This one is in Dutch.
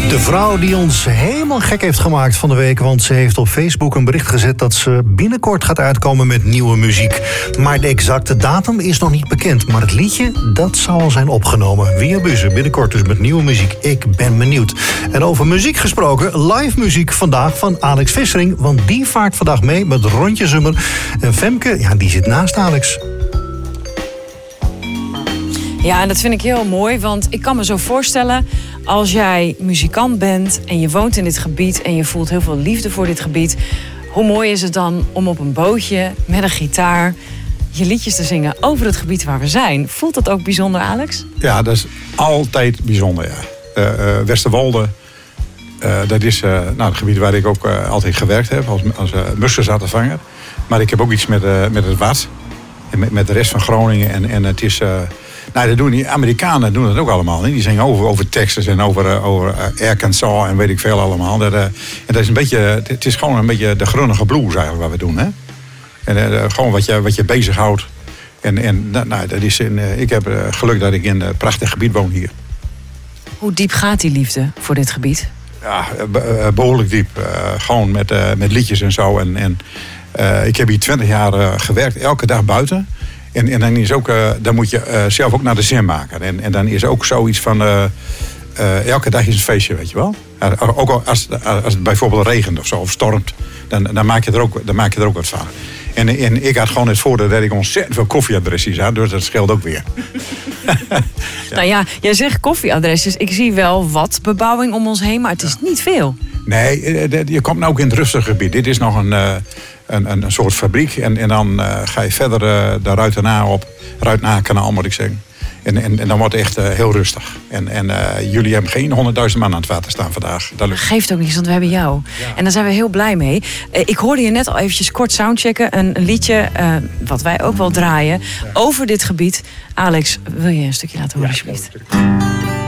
De vrouw die ons helemaal gek heeft gemaakt van de week, want ze heeft op Facebook een bericht gezet dat ze binnenkort gaat uitkomen met nieuwe muziek. Maar de exacte datum is nog niet bekend. Maar het liedje, dat zal al zijn opgenomen. Via Bussen, binnenkort dus met nieuwe muziek. Ik ben benieuwd. En over muziek gesproken, live muziek vandaag van Alex Vissering. Want die vaart vandaag mee met Rondje Zummer. En Femke, ja, die zit naast Alex. Ja, en dat vind ik heel mooi, want ik kan me zo voorstellen, als jij muzikant bent en je woont in dit gebied en je voelt heel veel liefde voor dit gebied, hoe mooi is het dan om op een bootje met een gitaar je liedjes te zingen over het gebied waar we zijn? Voelt dat ook bijzonder, Alex? Ja, dat is altijd bijzonder, ja. Westerwolde, dat is het gebied waar ik ook altijd gewerkt heb als muskuszatenvanger. Maar ik heb ook iets met het Wad en met de rest van Groningen en het is... dat doen die Amerikanen doen dat ook allemaal. Hè? Die zingen over Texas en over Arkansas en weet ik veel allemaal. En dat is een beetje, het is gewoon een beetje de grunnige blues eigenlijk wat we doen. Hè? En gewoon wat je bezighoudt. Dat is ik heb geluk dat ik in een prachtig gebied woon hier. Hoe diep gaat die liefde voor dit gebied? Ja, behoorlijk diep. Gewoon met liedjes en zo. Ik heb hier 20 jaar gewerkt, elke dag buiten. En dan is ook, dan moet je zelf ook naar de zin maken. En dan is ook zoiets van, elke dag is een feestje, weet je wel. Ook als het bijvoorbeeld regent of zo, of stormt, dan maak je er ook wat van. En ik had gewoon het voordeel dat ik ontzettend veel koffieadresjes had, dus dat scheelt ook weer. Ja. Nou ja, jij zegt koffieadresjes. Ik zie wel wat bebouwing om ons heen, maar het is niet veel. Nee, je komt nou ook in het rustige gebied. Dit is nog een soort fabriek. En dan ga je verder de Ruitenaar-kanaal, moet ik zeggen. En dan wordt het echt heel rustig. En jullie hebben geen 100.000 man aan het water staan vandaag. Dat geeft ook niets, want we hebben jou. Ja. En daar zijn we heel blij mee. Ik hoorde je net al eventjes kort soundchecken. Een liedje, wat wij ook wel draaien, over dit gebied. Alex, wil je een stukje laten horen, alsjeblieft?